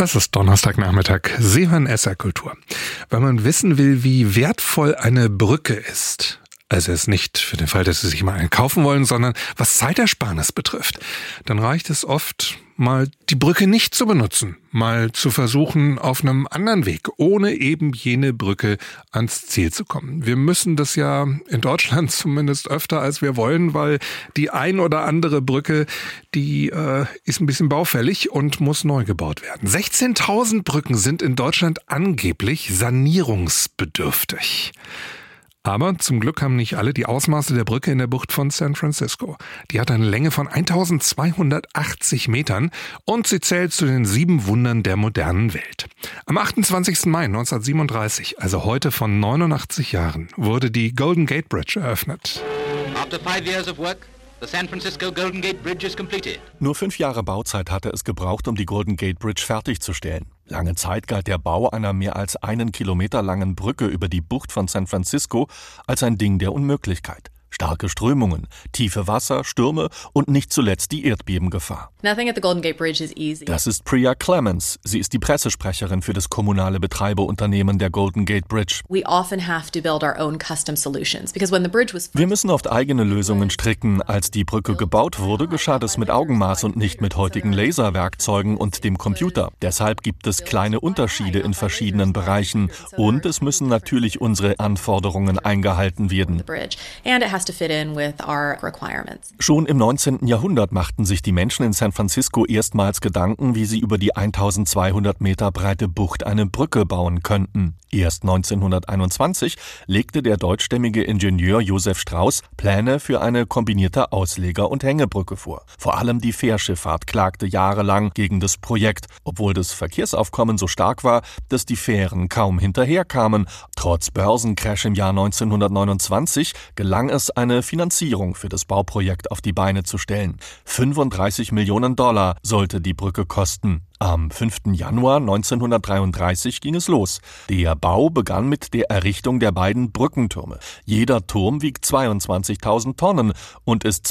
Es ist Donnerstagnachmittag. Sie hören SR Kultur. Wenn man wissen will, wie wertvoll eine Brücke ist, also es nicht für den Fall, dass Sie sich mal einen kaufen wollen, sondern was Zeitersparnis betrifft, dann reicht es oft, mal die Brücke nicht zu benutzen, mal zu versuchen, auf einem anderen Weg, ohne eben jene Brücke ans Ziel zu kommen. Wir müssen das ja in Deutschland zumindest öfter, als wir wollen, weil die ein oder andere Brücke, die ist ein bisschen baufällig und muss neu gebaut werden. 16.000 Brücken sind in Deutschland angeblich sanierungsbedürftig. Aber zum Glück haben nicht alle die Ausmaße der Brücke in der Bucht von San Francisco. Die hat eine Länge von 1280 Metern und sie zählt zu den 7 Wundern der modernen Welt. Am 28. Mai 1937, also heute vor 89 Jahren, wurde die Golden Gate Bridge eröffnet. After 5 years of work, the San Francisco Golden Gate Bridge is completed. Nur 5 Jahre Bauzeit hatte es gebraucht, um die Golden Gate Bridge fertigzustellen. Lange Zeit galt der Bau einer mehr als 1 Kilometer langen Brücke über die Bucht von San Francisco als ein Ding der Unmöglichkeit. Starke Strömungen, tiefe Wasser, Stürme und nicht zuletzt die Erdbebengefahr. Nothing at the Golden Gate Bridge is easy. Das ist Priya Clemens. Sie ist die Pressesprecherin für das kommunale Betreiberunternehmen der Golden Gate Bridge. We often have to build our own custom solutions because when the bridge was Wir müssen oft eigene Lösungen stricken. Als die Brücke gebaut wurde, geschah das mit Augenmaß und nicht mit heutigen Laserwerkzeugen und dem Computer. Deshalb gibt es kleine Unterschiede in verschiedenen Bereichen und es müssen natürlich unsere Anforderungen eingehalten werden. to fit in with our requirements. Schon im 19. Jahrhundert machten sich die Menschen in San Francisco erstmals Gedanken, wie sie über die 1200 Meter breite Bucht eine Brücke bauen könnten. Erst 1921 legte der deutschstämmige Ingenieur Josef Strauß Pläne für eine kombinierte Ausleger- und Hängebrücke vor. Vor allem die Fährschifffahrt klagte jahrelang gegen das Projekt, obwohl das Verkehrsaufkommen so stark war, dass die Fähren kaum hinterherkamen. Trotz Börsencrash im Jahr 1929 gelang es, eine Finanzierung für das Bauprojekt auf die Beine zu stellen. 35 Millionen Dollar sollte die Brücke kosten. Am 5. Januar 1933 ging es los. Der Bau begann mit der Errichtung der beiden Brückentürme. Jeder Turm wiegt 22.000 Tonnen und ist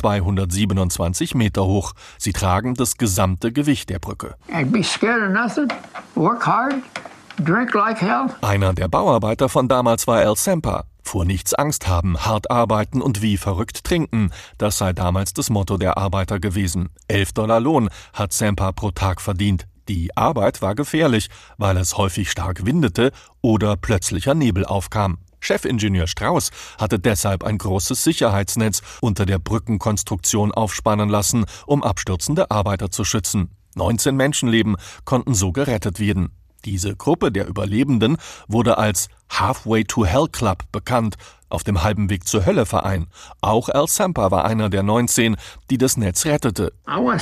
227 Meter hoch. Sie tragen das gesamte Gewicht der Brücke. Be scared of nothing, work hard, drink like hell. Einer der Bauarbeiter von damals war Al Semper. Vor nichts Angst haben, hart arbeiten und wie verrückt trinken. Das sei damals das Motto der Arbeiter gewesen. $11 Lohn hat Semper pro Tag verdient. Die Arbeit war gefährlich, weil es häufig stark windete oder plötzlicher Nebel aufkam. Chefingenieur Strauß hatte deshalb ein großes Sicherheitsnetz unter der Brückenkonstruktion aufspannen lassen, um abstürzende Arbeiter zu schützen. 19 Menschenleben konnten so gerettet werden. Diese Gruppe der Überlebenden wurde als Halfway to Hell Club bekannt, auf dem halben Weg zur Hölle Verein. Auch Al Semper war einer der 19, die das Netz rettete.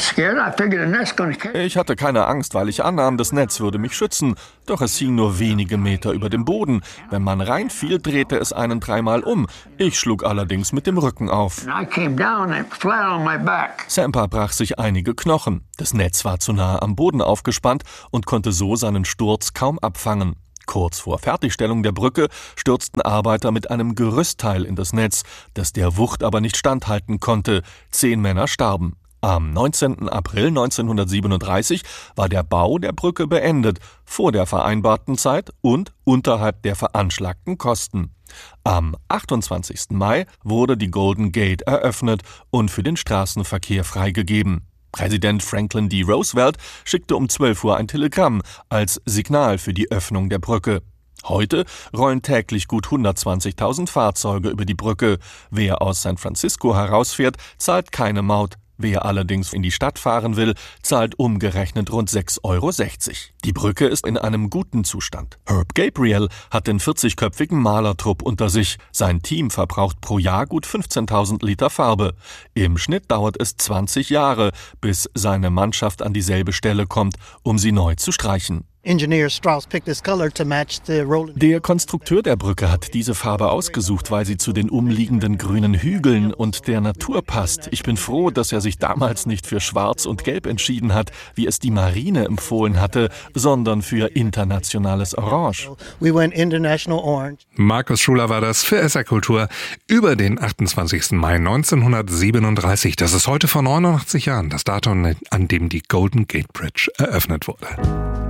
Ich hatte keine Angst, weil ich annahm, das Netz würde mich schützen. Doch es hing nur wenige Meter über dem Boden. Wenn man reinfiel, drehte es einen 3-mal um. Ich schlug allerdings mit dem Rücken auf. Semper brach sich einige Knochen. Das Netz war zu nahe am Boden aufgespannt und konnte so seinen Sturz kaum abfangen. Kurz vor Fertigstellung der Brücke stürzten Arbeiter mit einem Gerüstteil in das Netz, das der Wucht aber nicht standhalten konnte. 10 Männer starben. Am 19. April 1937 war der Bau der Brücke beendet, vor der vereinbarten Zeit und unterhalb der veranschlagten Kosten. Am 28. Mai wurde die Golden Gate eröffnet und für den Straßenverkehr freigegeben. Präsident Franklin D. Roosevelt schickte um 12 Uhr ein Telegramm als Signal für die Öffnung der Brücke. Heute rollen täglich gut 120.000 Fahrzeuge über die Brücke. Wer aus San Francisco herausfährt, zahlt keine Maut. Wer allerdings in die Stadt fahren will, zahlt umgerechnet rund 6,60 Euro. Die Brücke ist in einem guten Zustand. Herb Gabriel hat den 40-köpfigen Malertrupp unter sich. Sein Team verbraucht pro Jahr gut 15.000 Liter Farbe. Im Schnitt dauert es 20 Jahre, bis seine Mannschaft an dieselbe Stelle kommt, um sie neu zu streichen. Der Konstrukteur der Brücke hat diese Farbe ausgesucht, weil sie zu den umliegenden grünen Hügeln und der Natur passt. Ich bin froh, dass er sich damals nicht für Schwarz und Gelb entschieden hat, wie es die Marine empfohlen hatte, sondern für internationales Orange. Markus Schuler war das für SR Kultur über den 28. Mai 1937. Das ist heute vor 89 Jahren das Datum, an dem die Golden Gate Bridge eröffnet wurde.